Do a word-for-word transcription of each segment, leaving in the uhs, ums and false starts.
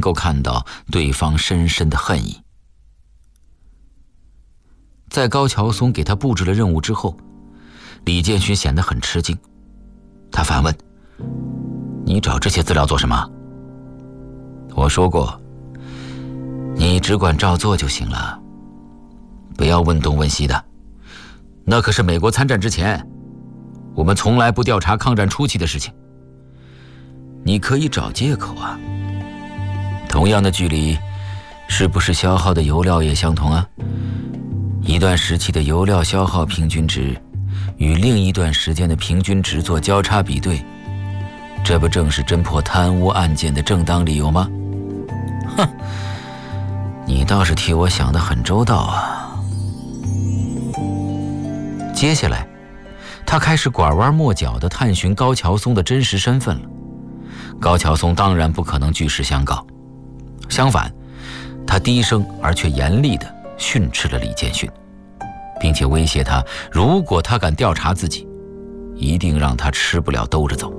够看到对方深深的恨意。在高桥松给他布置了任务之后，李建勋显得很吃惊，他反问：你找这些资料做什么？我说过，你只管照做就行了，不要问东问西的。那可是美国参战之前，我们从来不调查抗战初期的事情。你可以找借口啊。同样的距离，是不是消耗的油料也相同啊？一段时期的油料消耗平均值与另一段时间的平均值做交叉比对，这不正是侦破贪污案件的正当理由吗？哼，你倒是替我想得很周到啊。接下来，他开始拐弯抹角地探寻高桥松的真实身份了。高桥松当然不可能据实相告，相反，他低声而却严厉地训斥了李建勋，并且威胁他，如果他敢调查自己，一定让他吃不了兜着走。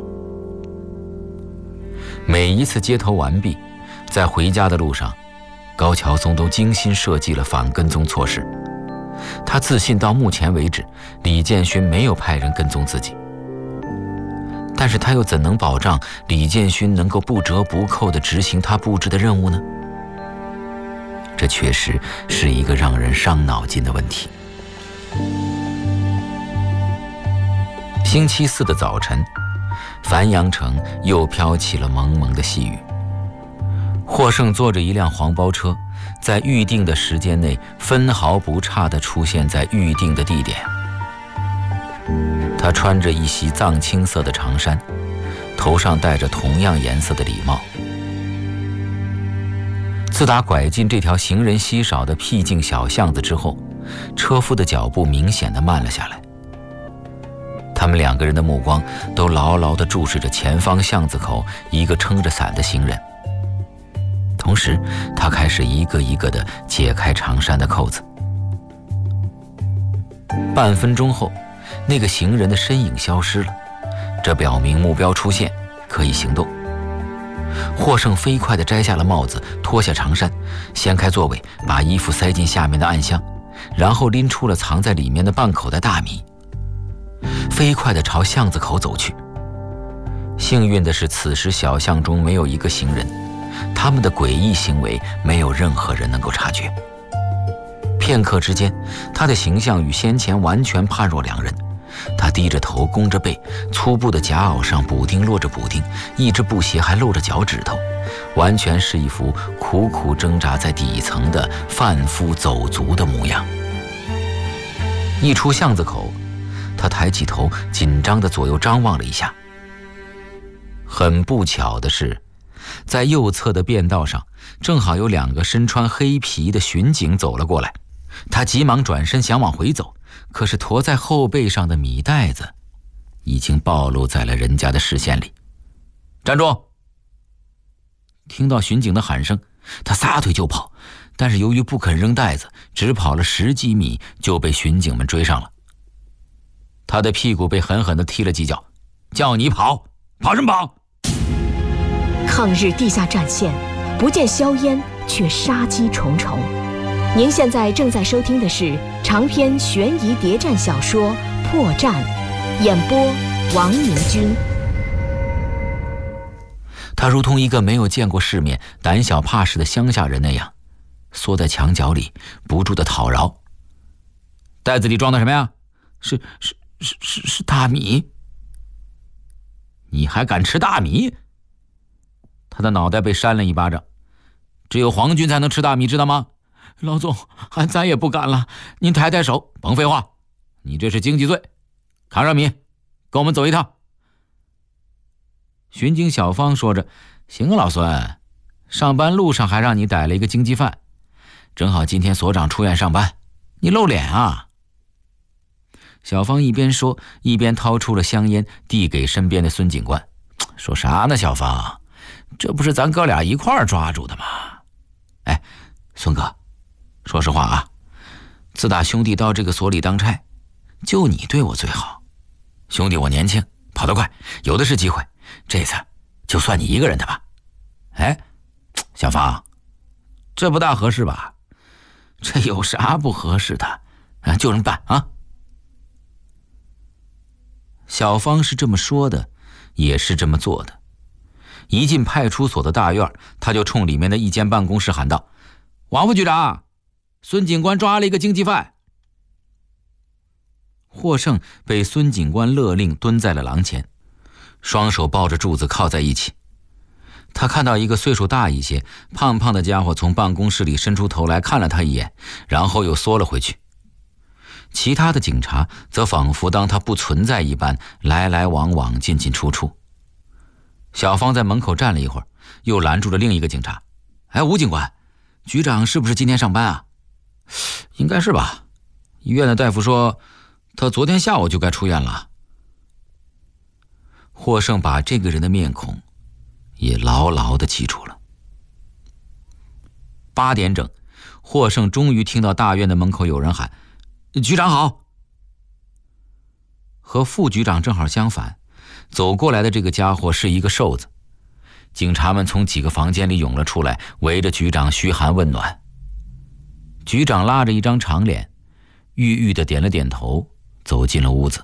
每一次接头完毕，在回家的路上，高桥松都精心设计了反跟踪措施。他自信到目前为止，李建勋没有派人跟踪自己，但是他又怎能保障李建勋能够不折不扣地执行他布置的任务呢？这确实是一个让人伤脑筋的问题。星期四的早晨，繁阳城又飘起了蒙蒙的细雨。霍胜坐着一辆黄包车，在预定的时间内分毫不差地出现在预定的地点。他穿着一袭藏青色的长衫，头上戴着同样颜色的礼帽。自打拐进这条行人稀少的僻静小巷子之后，车夫的脚步明显地慢了下来。他们两个人的目光都牢牢地注视着前方巷子口一个撑着伞的行人，同时他开始一个一个地解开长衫的扣子。半分钟后，那个行人的身影消失了，这表明目标出现，可以行动。霍胜飞快地摘下了帽子，脱下长衫，掀开座位，把衣服塞进下面的暗箱，然后拎出了藏在里面的半口袋大米，飞快地朝巷子口走去。幸运的是，此时小巷中没有一个行人，他们的诡异行为没有任何人能够察觉。片刻之间，他的形象与先前完全判若两人。他低着头，弓着背，粗布的夹袄上补丁落着补丁，一只布鞋还露着脚趾头，完全是一副苦苦挣扎在底层的贩夫走卒的模样。一出巷子口，他抬起头，紧张地左右张望了一下。很不巧的是，在右侧的便道上，正好有两个身穿黑皮的巡警走了过来。他急忙转身想往回走，可是驮在后背上的米袋子已经暴露在了人家的视线里。站住！听到巡警的喊声，他撒腿就跑，但是由于不肯扔袋子，只跑了十几米就被巡警们追上了。他的屁股被狠狠地踢了几脚，叫你跑，跑什么跑？ 抗日地下战线，不见硝烟，却杀机重重。您现在正在收听的是长篇悬疑谍战小说《破绽》，演播王明君。 他如同一个没有见过世面、胆小怕事的乡下人那样，缩在墙角里，不住地讨饶。袋子里装的什么呀？是是是是是大米。你还敢吃大米？他的脑袋被扇了一巴掌。只有皇军才能吃大米，知道吗？老总，俺咱也不敢了，您抬抬手。甭废话，你这是经济罪，扛上米，跟我们走一趟。巡警小芳说着：行啊，老孙，上班路上还让你逮了一个经济犯，正好今天所长出院上班，你露脸啊。小芳一边说，一边掏出了香烟递给身边的孙警官。说啥呢，小芳，这不是咱哥俩一块儿抓住的吗？哎，孙哥，说实话啊，自打兄弟到这个所里当差，就你对我最好。兄弟我年轻，跑得快，有的是机会，这次就算你一个人的吧。哎， 小芳，这不大合适吧？这有啥不合适的？啊，就这么办啊！小芳是这么说的，也是这么做的。一进派出所的大院，他就冲里面的一间办公室喊道：“王副局长，孙警官抓了一个经缉犯。”霍胜被孙警官勒令蹲在了廊前，双手抱着柱子靠在一起。他看到一个岁数大一些、胖胖的家伙从办公室里伸出头来看了他一眼，然后又缩了回去。其他的警察则仿佛当他不存在一般，来来往往，进进出出。小芳在门口站了一会儿，又拦住了另一个警察：“哎，吴警官，局长是不是今天上班啊？”“应该是吧，医院的大夫说他昨天下午就该出院了。”霍胜把这个人的面孔也牢牢地记住了。八点整，霍胜终于听到大院的门口有人喊：“局长好！”和副局长正好相反，走过来的这个家伙是一个瘦子。警察们从几个房间里涌了出来，围着局长嘘寒问暖。局长拉着一张长脸，郁郁地点了点头，走进了屋子。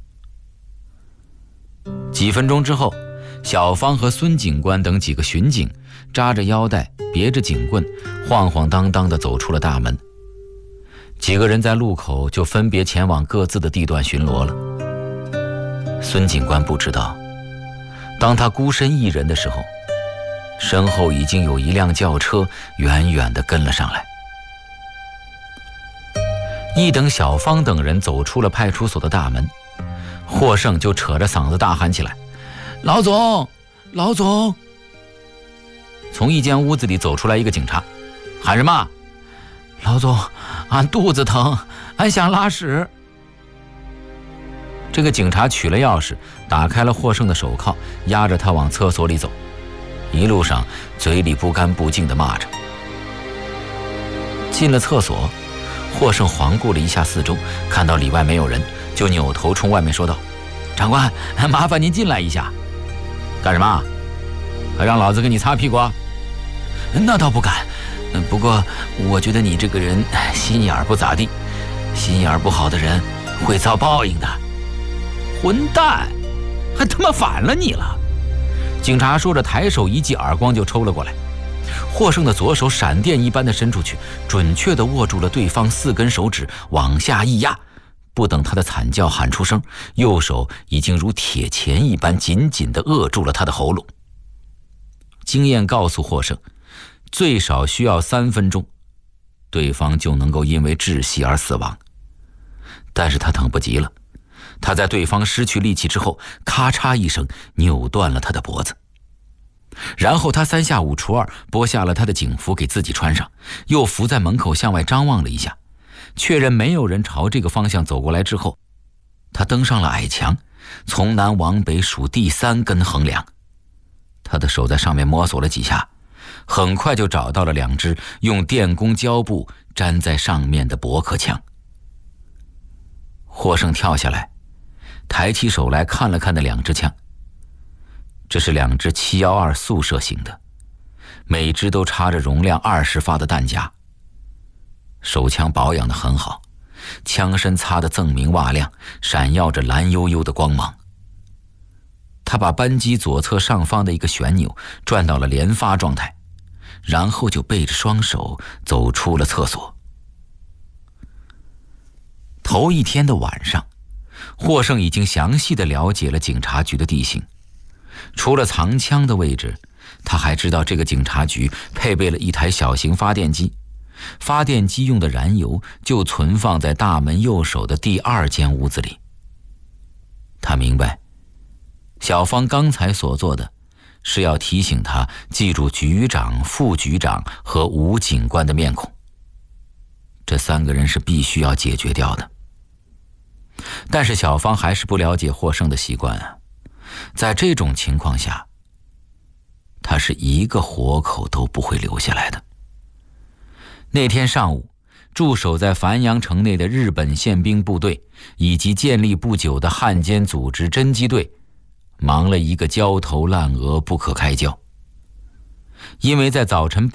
几分钟之后，小芳和孙警官等几个巡警扎着腰带，别着警棍，晃晃荡荡地走出了大门。几个人在路口就分别前往各自的地段巡逻了。孙警官不知道，当他孤身一人的时候，身后已经有一辆轿车远远地跟了上来。一等小芳等人走出了派出所的大门，霍胜就扯着嗓子大喊起来：“老总，老总！”从一间屋子里走出来一个警察，喊什么？“老总，俺肚子疼，俺想拉屎。”这个警察取了钥匙，打开了霍胜的手铐，压着他往厕所里走，一路上嘴里不干不净地骂着。进了厕所，霍胜环顾了一下四周，看到里外没有人，就扭头冲外面说道：“长官，麻烦您进来一下。”“干什么？还让老子给你擦屁股啊？”“那倒不敢，不过我觉得你这个人心眼不咋地，心眼不好的人会遭报应的。”“混蛋，还他妈反了你了！”警察说着，抬手一记耳光就抽了过来。霍胜的左手闪电一般的伸出去，准确地握住了对方四根手指，往下一压。不等他的惨叫喊出声，右手已经如铁钳一般紧紧地扼住了他的喉咙。经验告诉霍胜，最少需要三分钟，对方就能够因为窒息而死亡。但是他等不及了，他在对方失去力气之后，咔嚓一声扭断了他的脖子。然后他三下五除二剥下了他的警服给自己穿上，又伏在门口向外张望了一下，确认没有人朝这个方向走过来之后，他登上了矮墙，从南往北数第三根横梁。他的手在上面摸索了几下，很快就找到了两只用电工胶布粘在上面的驳壳枪。霍胜跳下来，抬起手来看了看那两支枪，这是两支七一二速射型的，每支都插着容量二十发的弹夹。手枪保养得很好，枪身擦得锃明瓦亮，闪耀着蓝幽幽的光芒。他把扳机左侧上方的一个旋钮转到了连发状态，然后就背着双手走出了厕所。头一天的晚上，霍胜已经详细地了解了警察局的地形。除了藏枪的位置，他还知道这个警察局配备了一台小型发电机，发电机用的燃油就存放在大门右手的第二间屋子里。他明白，小芳刚才所做的是要提醒他记住局长、副局长和吴警官的面孔，这三个人是必须要解决掉的。但是小芳还是不了解霍胜的习惯啊，在这种情况下，他是一个活口都不会留下来的。那天上午，驻守在繁阳城内的日本宪兵部队以及建立不久的汉奸组织侦缉队忙了一个焦头烂额，不可开交。 因为在早晨